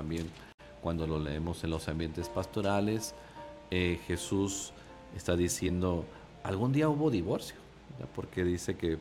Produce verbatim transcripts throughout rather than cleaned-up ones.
también cuando lo leemos en los ambientes pastorales, eh, Jesús está diciendo, algún día hubo divorcio, ¿verdad? Porque dice que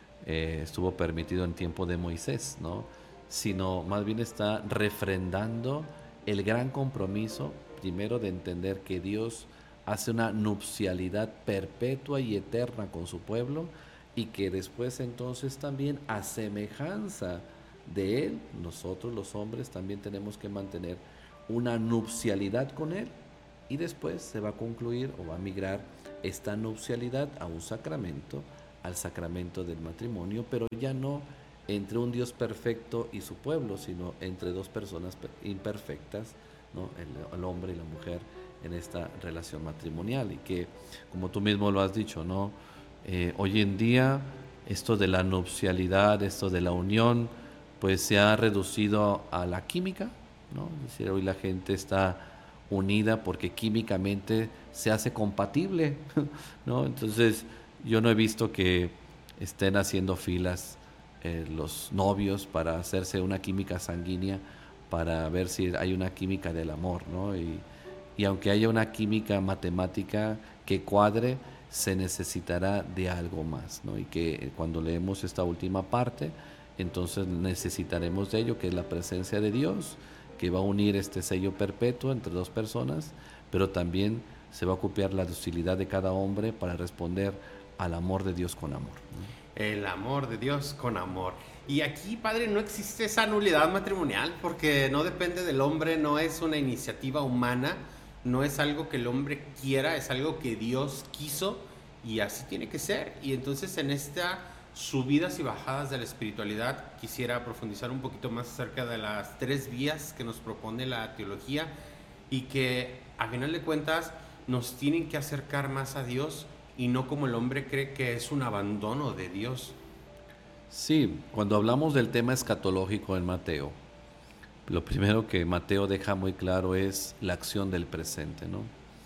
eh, estuvo permitido en tiempo de Moisés, ¿no? Sino más bien está refrendando el gran compromiso, primero de entender que Dios hace una nupcialidad perpetua y eterna con su pueblo, y que después entonces también a semejanza de Él, nosotros los hombres también tenemos que mantener una nupcialidad con Él, y después se va a concluir o va a migrar esta nupcialidad a un sacramento, al sacramento del matrimonio, pero ya no entre un Dios perfecto y su pueblo, sino entre dos personas imperfectas, ¿no? el, el hombre y la mujer en esta relación matrimonial. Y que, como tú mismo lo has dicho, ¿no? Eh, hoy en día esto de la nupcialidad, esto de la unión, pues se ha reducido a la química, ¿no? Es decir, hoy la gente está unida porque químicamente se hace compatible, ¿no? Entonces, yo no he visto que estén haciendo filas eh, los novios para hacerse una química sanguínea para ver si hay una química del amor, ¿no? Y, y aunque haya una química matemática que cuadre, se necesitará de algo más, ¿no? Y que cuando leemos esta última parte, entonces necesitaremos de ello, que es la presencia de Dios, que va a unir este sello perpetuo entre dos personas, pero también se va a ocupar la docilidad de cada hombre para responder al amor de Dios con amor, ¿no? El amor de Dios con amor. Y aquí, padre, no existe esa nulidad matrimonial porque no depende del hombre, no es una iniciativa humana, no es algo que el hombre quiera, es algo que Dios quiso y así tiene que ser. Y entonces en esta subidas y bajadas de la espiritualidad quisiera profundizar un poquito más acerca de las tres vías que nos propone la teología y que a final de cuentas nos tienen que acercar más a Dios y no como el hombre cree que es un abandono de Dios. Sí, cuando hablamos del tema escatológico en Mateo, lo primero que Mateo deja muy claro es la acción del presente, ¿no?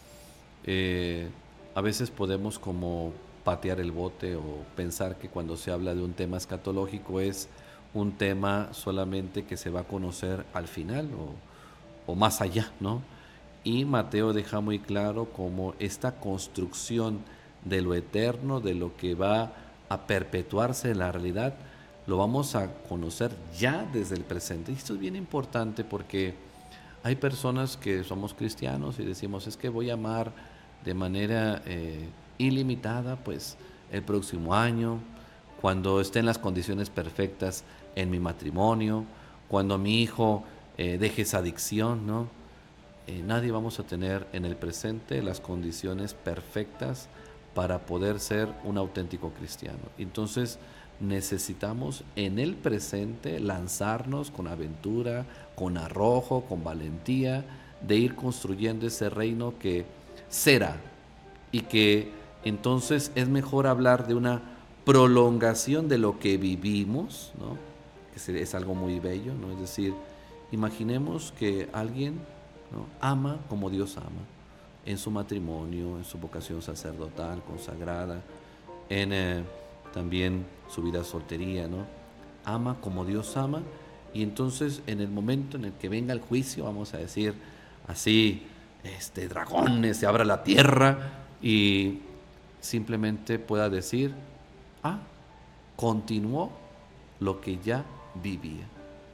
Eh, a veces podemos como patear el bote o pensar que cuando se habla de un tema escatológico es un tema solamente que se va a conocer al final o, o más allá, ¿no? Y Mateo deja muy claro como esta construcción de lo eterno, de lo que va a perpetuarse en la realidad, lo vamos a conocer ya desde el presente. Y esto es bien importante porque hay personas que somos cristianos y decimos, es que voy a amar de manera eh, ilimitada, pues el próximo año, cuando estén las condiciones perfectas en mi matrimonio, cuando mi hijo eh, deje esa adicción, ¿no? Eh, nadie vamos a tener en el presente las condiciones perfectas para poder ser un auténtico cristiano. Entonces necesitamos en el presente lanzarnos con aventura, con arrojo, con valentía, de ir construyendo ese reino que será, y que entonces es mejor hablar de una prolongación de lo que vivimos, ¿no? Que es algo muy bello, ¿no? Es decir, imaginemos que alguien, ¿no?, ama como Dios ama, en su matrimonio, en su vocación sacerdotal, consagrada, en eh, también su vida de soltería, ¿no? Ama como Dios ama, y entonces en el momento en el que venga el juicio, vamos a decir así, este dragones, se abra la tierra y simplemente pueda decir, ah, continuó lo que ya vivía.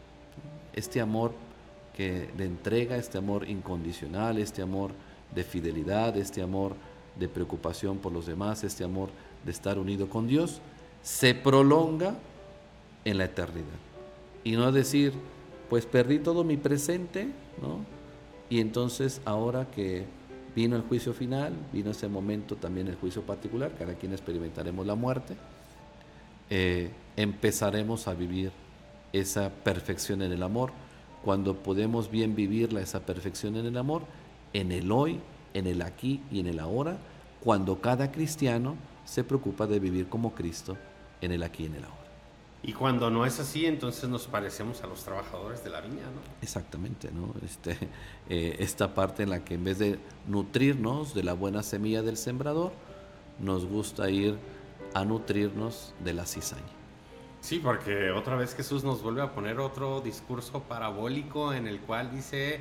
Este amor que de entrega, este amor incondicional, este amor de fidelidad, este amor de preocupación por los demás, este amor de estar unido con Dios, se prolonga en la eternidad. Y no decir, pues perdí todo mi presente, ¿no? Y entonces ahora que vino el juicio final, vino ese momento también el juicio particular, cada quien experimentaremos la muerte, eh, empezaremos a vivir esa perfección en el amor, cuando podemos bien vivirla, esa perfección en el amor, en el hoy, en el aquí y en el ahora, cuando cada cristiano se preocupa de vivir como Cristo en el aquí y en el ahora. Y cuando no es así, entonces nos parecemos a los trabajadores de la viña, ¿no? Exactamente, ¿no? Este, eh, esta parte en la que en vez de nutrirnos de la buena semilla del sembrador, nos gusta ir a nutrirnos de la cizaña. Sí, porque otra vez Jesús nos vuelve a poner otro discurso parabólico en el cual dice